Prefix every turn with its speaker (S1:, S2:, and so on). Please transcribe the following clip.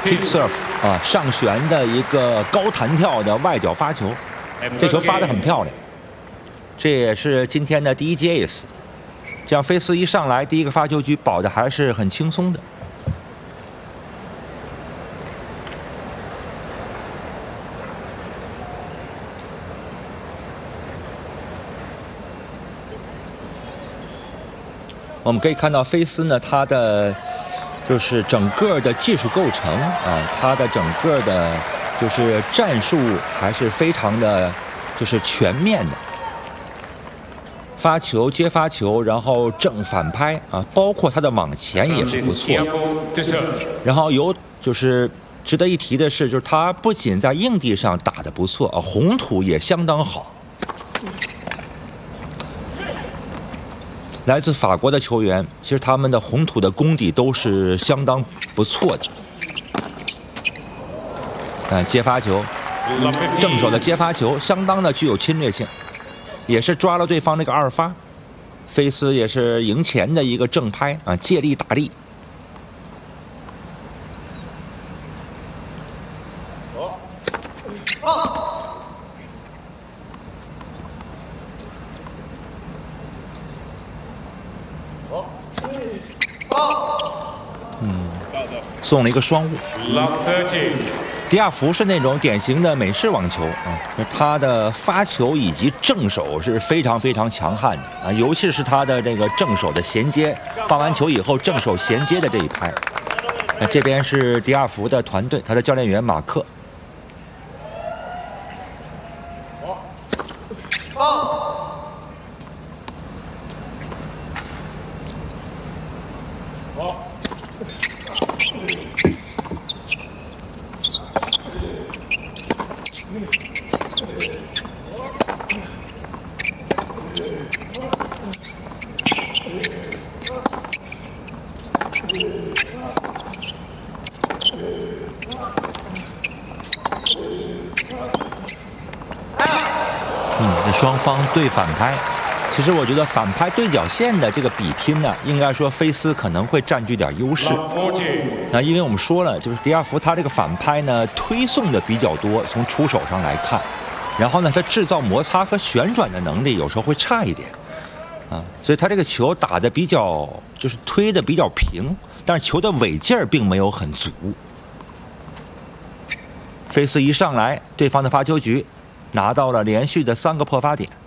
S1: kick serve 啊，上旋的一个高弹跳的外脚发球，这球发得很漂亮。这也是今天的第一节 ace。这样菲斯一上来，第一个发球局保的还是很轻松的。我们可以看到菲斯呢，他的就是整个的技术构成啊，他的整个的就是战术还是非常的，就是全面的。发球、接发球，然后正反拍啊，包括他的网前也是不错。然后就是值得一提的是，就是他不仅在硬地上打得不错啊，红土也相当好。来自法国的球员，其实他们的红土的功底都是相当不错的。接发球，正手的接发球相当的具有侵略性。也是抓了对方那个二发，菲斯也是赢前的一个正拍啊，借力打力。送了一个双误。迪亚福是那种典型的美式网球啊，他的发球以及正手是非常非常强悍的啊，尤其是他的这个正手的衔接，发完球以后正手衔接的这一拍。那这边是迪亚福的团队，他的教练员马克。这双方对反拍，其实我觉得反拍对角线的这个比拼呢，应该说菲斯可能会占据点优势。那因为我们说了，就是迪亚福他这个反拍呢推送的比较多，从出手上来看，然后呢他制造摩擦和旋转的能力有时候会差一点啊，所以他这个球打的比较就是推的比较平，但是球的尾劲儿并没有很足。菲斯一上来，对方的发球局拿到了连续的3个破发点。